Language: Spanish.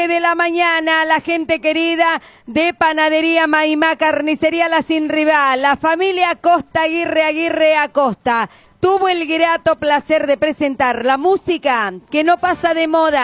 de la mañana, la gente querida de Panadería Maimá, Carnicería La Sin Rival, la familia Acosta Aguirre Acosta, tuvo el grato placer de presentar la música que no pasa de moda.